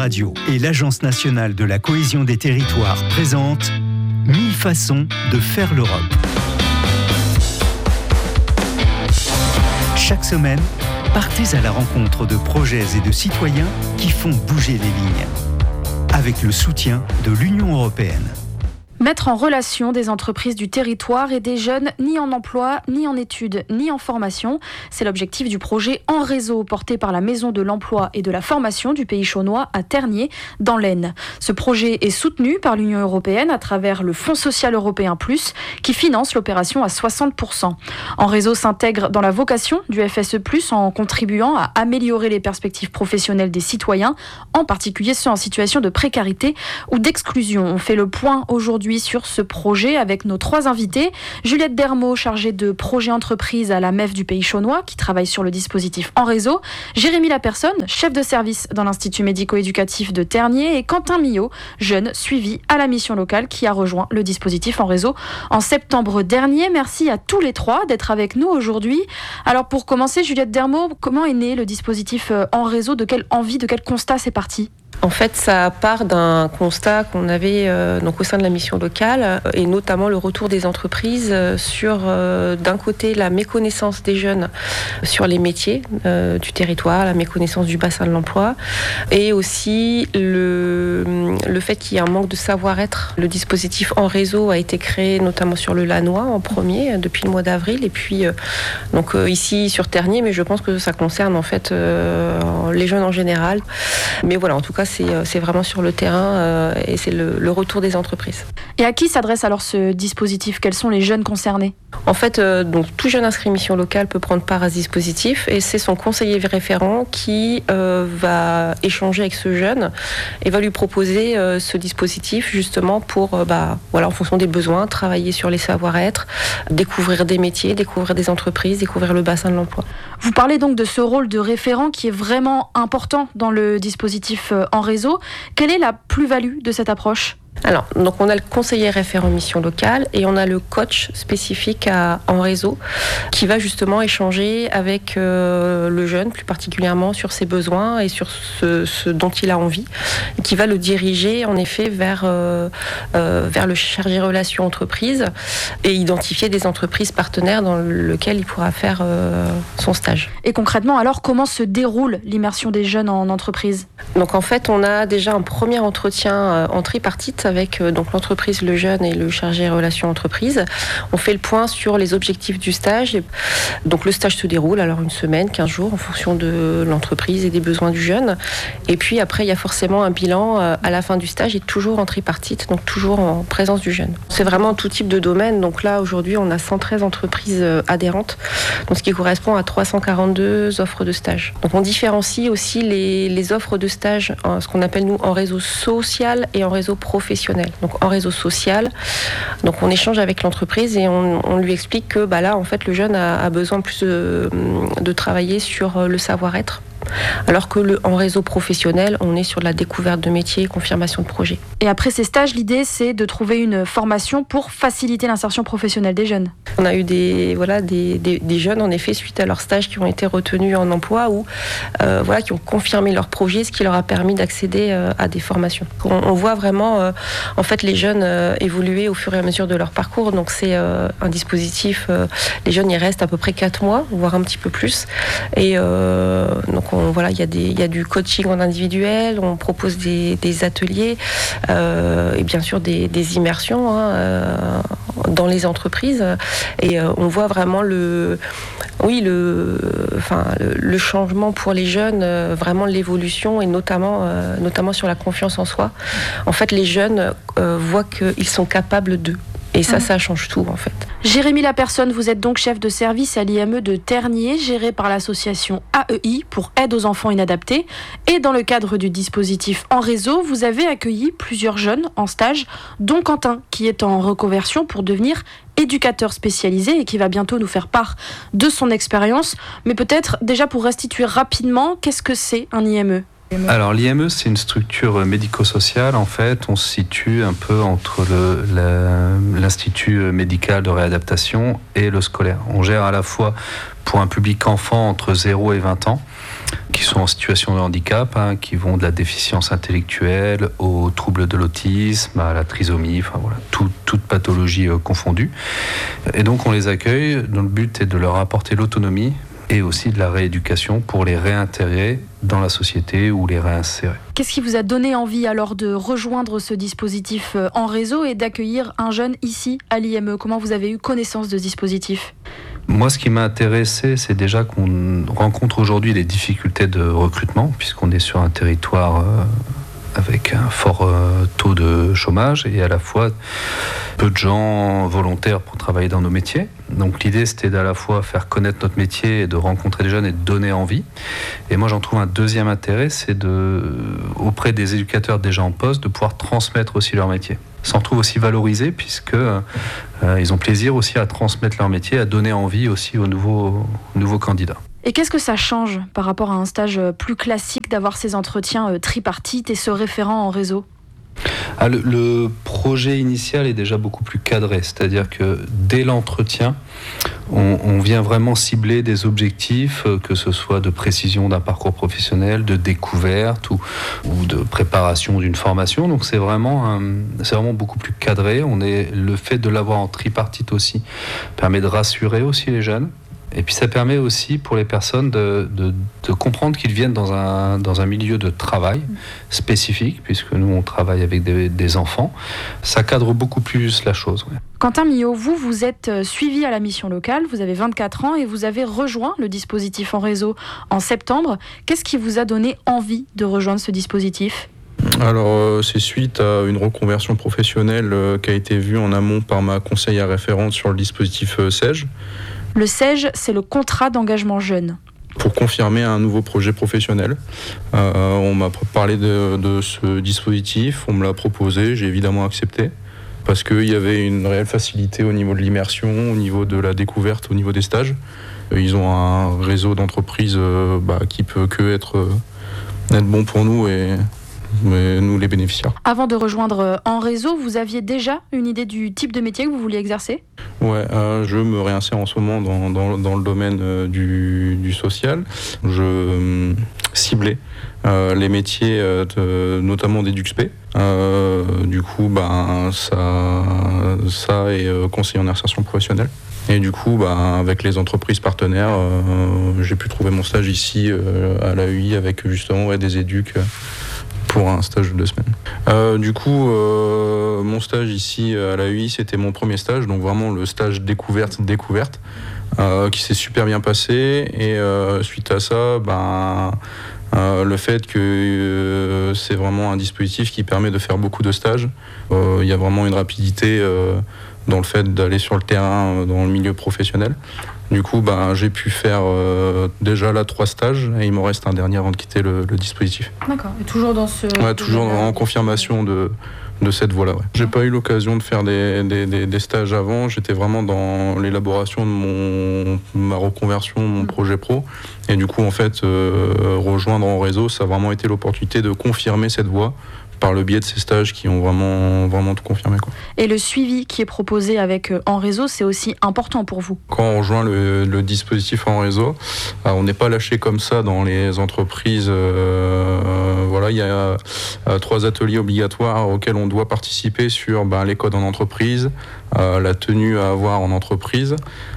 Radio et l'Agence nationale de la cohésion des territoires présentent 1000 façons de faire l'Europe. Chaque semaine, partez à la rencontre de projets et de citoyens qui font bouger les lignes. Avec le soutien de l'Union européenne. Mettre en relation des entreprises du territoire et des jeunes ni en emploi, ni en études, ni en formation. C'est l'objectif du projet En Réseau, porté par la Maison de l'Emploi et de la Formation du Pays Chaunois à Tergnier, dans l'Aisne. Ce projet est soutenu par l'Union européenne à travers le Fonds social européen Plus, qui finance l'opération à 60%. En Réseau s'intègre dans la vocation du FSE+, en contribuant à améliorer les perspectives professionnelles des citoyens, en particulier ceux en situation de précarité ou d'exclusion. On fait le point aujourd'hui sur ce projet avec nos 3 invités. Juliette Dermot, chargée de projet entreprise à la MEF du Pays Chaunois, qui travaille sur le dispositif En Réseau. Jérémy Lapersonne, chef de service dans l'Institut médico-éducatif de Tergnier. Et Quentin Millot, jeune suivi à la mission locale, qui a rejoint le dispositif En Réseau en septembre dernier. Merci à tous les 3 d'être avec nous aujourd'hui. Alors pour commencer, Juliette Dermot, comment est né le dispositif En Réseau? De quelle envie, de quel constat c'est parti? En fait, ça part d'un constat qu'on avait donc au sein de la mission locale, et notamment le retour des entreprises sur, d'un côté, la méconnaissance des jeunes sur les métiers du territoire, la méconnaissance du bassin de l'emploi, et aussi le fait qu'il y ait un manque de savoir-être. Le dispositif En Réseau a été créé notamment sur le Lannoy en premier, depuis le mois d'avril, et puis donc ici sur Tergnier, mais je pense que ça concerne en fait les jeunes en général. Mais voilà, en tout cas, c'est vraiment sur le terrain et c'est le retour des entreprises. Et à qui s'adresse alors ce dispositif? Quels sont les jeunes concernés? En fait, donc, tout jeune inscrit mission locale peut prendre part à ce dispositif, et c'est son conseiller référent qui va échanger avec ce jeune et va lui proposer ce dispositif justement pour, en fonction des besoins, travailler sur les savoir-être, découvrir des métiers, découvrir des entreprises, découvrir le bassin de l'emploi. Vous parlez donc de ce rôle de référent qui est vraiment important dans le dispositif En Réseau. Quelle est la plus-value de cette approche ? Alors, donc on a le conseiller référent mission locale et on a le coach spécifique En Réseau qui va justement échanger avec le jeune, plus particulièrement sur ses besoins et sur ce dont il a envie, et qui va le diriger en effet vers le chargé relations entreprise et identifier des entreprises partenaires dans lesquelles il pourra faire son stage. Et concrètement, alors, comment se déroule l'immersion des jeunes en entreprise ? Donc en fait, on a déjà un premier entretien en tripartite avec donc l'entreprise, le jeune et le chargé relations entreprise. On fait le point sur les objectifs du stage. Et donc le stage se déroule alors 1 semaine, 15 jours en fonction de l'entreprise et des besoins du jeune. Et puis après, il y a forcément un bilan à la fin du stage et toujours en tripartite, donc toujours en présence du jeune. C'est vraiment tout type de domaine. Donc là, aujourd'hui, on a 113 entreprises adhérentes, donc ce qui correspond à 342 offres de stage. Donc on différencie aussi les offres de stage, ce qu'on appelle nous en réseau social et en réseau professionnel. Donc en réseau social, donc on échange avec l'entreprise et on lui explique que là en fait le jeune a besoin plus de travailler sur le savoir-être. Alors que en réseau professionnel, on est sur de la découverte de métiers, confirmation de projets. Et après ces stages, l'idée c'est de trouver une formation pour faciliter l'insertion professionnelle des jeunes. On a eu des jeunes en effet suite à leurs stages qui ont été retenus en emploi ou qui ont confirmé leur projet, ce qui leur a permis d'accéder à des formations. On voit vraiment en fait les jeunes évoluer au fur et à mesure de leur parcours. Donc c'est un dispositif, les jeunes y restent à peu près 4 mois, voire un petit peu plus. Et donc il y a du coaching en individuel, on propose des ateliers et bien sûr des immersions dans les entreprises. Et on voit vraiment le changement pour les jeunes, vraiment l'évolution et notamment sur la confiance en soi. En fait, les jeunes voient qu'ils sont capables d'eux. Et ça change tout en fait. Jérémy Lapersonne, vous êtes donc chef de service à l'IME de Tergnier, géré par l'association AEI pour Aide aux enfants inadaptés. Et dans le cadre du dispositif En Réseau, vous avez accueilli plusieurs jeunes en stage, dont Quentin, qui est en reconversion pour devenir éducateur spécialisé et qui va bientôt nous faire part de son expérience. Mais peut-être déjà pour restituer rapidement, qu'est-ce que c'est un IME ? Alors l'IME, c'est une structure médico-sociale. En fait, on se situe un peu entre l'Institut médical de réadaptation et le scolaire. On gère à la fois pour un public enfant entre 0 et 20 ans, qui sont en situation de handicap, qui vont de la déficience intellectuelle aux troubles de l'autisme, à la trisomie, enfin voilà, toute pathologie confondue. Et donc on les accueille, dont le but est de leur apporter l'autonomie et aussi de la rééducation pour les réintégrer dans la société ou les réinsérer. Qu'est-ce qui vous a donné envie alors de rejoindre ce dispositif en réseau et d'accueillir un jeune ici à l'IME ? Comment vous avez eu connaissance de ce dispositif ? Moi, ce qui m'a intéressé, c'est déjà qu'on rencontre aujourd'hui des difficultés de recrutement, puisqu'on est sur un territoire avec un fort taux de chômage et à la fois peu de gens volontaires pour travailler dans nos métiers. Donc l'idée, c'était d'à la fois faire connaître notre métier et de rencontrer des jeunes et de donner envie. Et moi, j'en trouve un deuxième intérêt, c'est auprès des éducateurs déjà en poste, de pouvoir transmettre aussi leur métier. S'en trouve aussi valorisés puisque ils ont plaisir aussi à transmettre leur métier, à donner envie aussi aux nouveaux candidats. Et qu'est-ce que ça change par rapport à un stage plus classique d'avoir ces entretiens tripartites et ce référent en réseau ? Le projet initial est déjà beaucoup plus cadré, c'est-à-dire que dès l'entretien, on vient vraiment cibler des objectifs, que ce soit de précision d'un parcours professionnel, de découverte ou de préparation d'une formation. Donc c'est vraiment beaucoup plus cadré. Le fait de l'avoir en tripartite aussi permet de rassurer aussi les jeunes. Et puis ça permet aussi pour les personnes de comprendre qu'ils viennent dans un milieu de travail spécifique, puisque nous on travaille avec des enfants. Ça cadre beaucoup plus la chose. Ouais. Quentin Millot, vous êtes suivi à la mission locale, vous avez 24 ans et vous avez rejoint le dispositif en réseau en septembre. Qu'est-ce qui vous a donné envie de rejoindre ce dispositif ? Alors, c'est suite à une reconversion professionnelle qui a été vue en amont par ma conseillère référente sur le dispositif SEJ. Le SEJ, c'est le contrat d'engagement jeune. Pour confirmer un nouveau projet professionnel. On m'a parlé de ce dispositif, on me l'a proposé, j'ai évidemment accepté. Parce qu'il y avait une réelle facilité au niveau de l'immersion, au niveau de la découverte, au niveau des stages. Ils ont un réseau d'entreprises qui peut que être bon pour nous et nous les bénéficiaires. Avant de rejoindre en réseau, vous aviez déjà une idée du type de métier que vous vouliez exercer ? Ouais, je me réinsère en ce moment dans le domaine du social. Je ciblais les métiers notamment des DUXP. Du coup, ça et conseiller en insertion professionnelle. Et du coup, avec les entreprises partenaires, j'ai pu trouver mon stage ici à l'AEI avec justement des éducs pour un stage de 2 semaines. Du coup, mon stage ici à l'AEI, c'était mon premier stage, donc vraiment le stage découverte, qui s'est super bien passé. Et suite à ça, le fait que c'est vraiment un dispositif qui permet de faire beaucoup de stages. Il y a vraiment une rapidité dans le fait d'aller sur le terrain dans le milieu professionnel. Du coup, j'ai pu faire déjà là 3 stages et il me reste un dernier avant de quitter le dispositif. D'accord, et toujours dans ce... Ouais, toujours en confirmation de cette voie-là. Ouais. J'ai pas eu l'occasion de faire des stages avant, j'étais vraiment dans l'élaboration de ma reconversion, mon projet pro. Et du coup, en fait, rejoindre en réseau, ça a vraiment été l'opportunité de confirmer cette voie par le biais de ces stages qui ont vraiment tout confirmé, quoi. Et le suivi qui est proposé avec en réseau, c'est aussi important pour vous ? Quand on rejoint le dispositif en réseau, on n'est pas lâché comme ça dans les entreprises. Il y a 3 ateliers obligatoires auxquels on doit participer sur les codes en entreprise, la tenue à avoir en entreprise.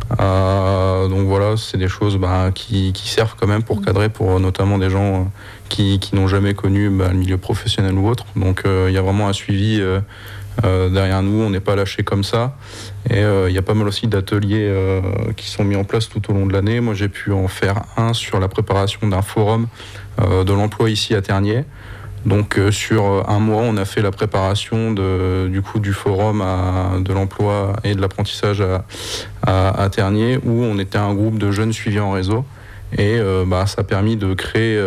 Donc voilà, c'est des choses qui servent quand même pour cadrer, pour notamment des gens qui n'ont jamais connu le milieu professionnel ou autre. Donc il y a vraiment un suivi derrière nous, on n'est pas lâché comme ça. Et il y a pas mal aussi d'ateliers qui sont mis en place tout au long de l'année. Moi j'ai pu en faire un sur la préparation d'un forum de l'emploi ici à Tergnier. Donc sur un mois, on a fait la préparation du forum de l'emploi et de l'apprentissage à Tergnier, où on était un groupe de jeunes suivis en réseau. Et ça a permis de créer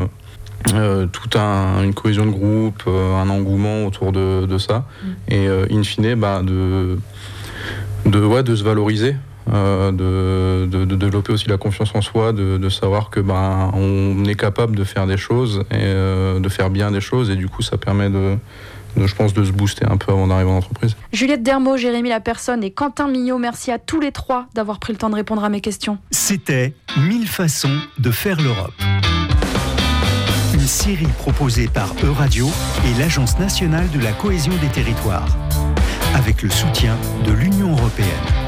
toute une cohésion de groupe, un engouement autour de ça. Et in fine, de se valoriser de développer aussi la confiance en soi, de savoir que on est capable de faire des choses et de faire bien des choses, et du coup ça permet je pense de se booster un peu avant d'arriver en entreprise. Juliette Dermot, Jérémy Lapersonne et Quentin Mignot, merci à tous les trois d'avoir pris le temps de répondre à mes questions. C'était 1000 façons de faire l'Europe. Une série proposée par Euradio et l'Agence nationale de la cohésion des territoires, avec le soutien de l'Union européenne.